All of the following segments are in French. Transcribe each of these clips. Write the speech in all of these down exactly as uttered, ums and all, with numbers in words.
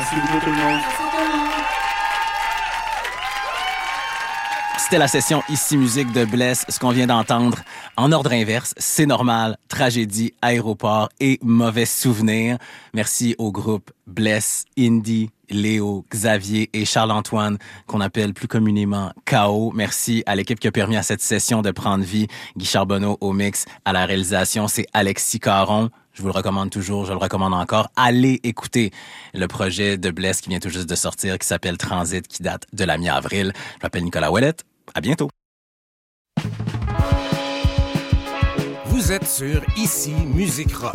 Merci beaucoup tout le monde. C'était la session Ici Musique de Bless. Ce qu'on vient d'entendre, en ordre inverse, C'est normal, Tragédie, Aéroport et Mauvais souvenirs. Merci au groupe Bless, Indy, Léo, Xavier et Charles-Antoine, qu'on appelle plus communément K O. Merci à l'équipe qui a permis à cette session de prendre vie. Guy Charbonneau au mix, à la réalisation, c'est Alexis Caron. Je vous le recommande toujours, je le recommande encore. Allez écouter le projet de Bless qui vient tout juste de sortir, qui s'appelle Transit, qui date de la mi-avril. Je m'appelle Nicolas Ouellette. À bientôt. Vous êtes sur Ici Musique Rock.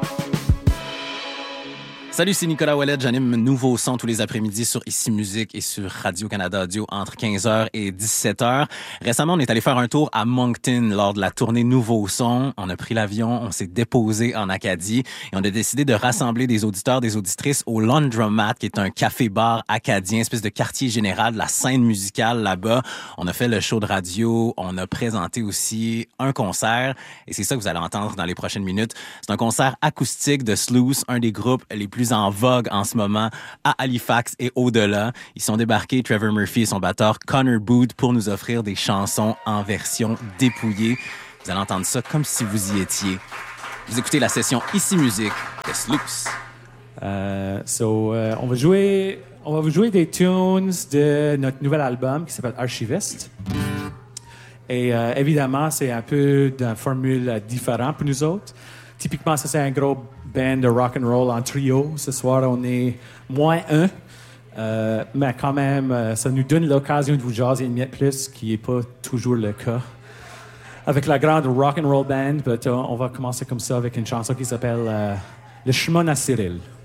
Salut, c'est Nicolas Ouellette. J'anime Nouveau Son tous les après-midi sur Ici Musique et sur Radio-Canada Audio entre quinze heures et dix-sept heures. Récemment, on est allé faire un tour à Moncton lors de la tournée Nouveau Son. On a pris l'avion, on s'est déposé en Acadie et on a décidé de rassembler des auditeurs, des auditrices au Laundromat, qui est un café-bar acadien, espèce de quartier général de la scène musicale là-bas. On a fait le show de radio, on a présenté aussi un concert et c'est ça que vous allez entendre dans les prochaines minutes. C'est un concert acoustique de Sluice, un des groupes les plus en vogue en ce moment à Halifax et au-delà. Ils sont débarqués, Trevor Murphy et son batteur Connor Booth, pour nous offrir des chansons en version dépouillée. Vous allez entendre ça comme si vous y étiez. Vous écoutez la session Ici Musique de Sluice. Euh, so, euh, on va jouer, on va vous jouer des tunes de notre nouvel album qui s'appelle Archiviste. Et euh, évidemment, c'est un peu d'une formule différente pour nous autres. Typiquement, ça, c'est un gros band de rock and roll en trio. Ce soir, on est moins un. Euh, mais quand même, euh, ça nous donne l'occasion de vous jaser une miette plus, ce qui n'est pas toujours le cas. Avec la grande rock and roll band, but, uh, on va commencer comme ça avec une chanson qui s'appelle euh, Le chemin à Cyril.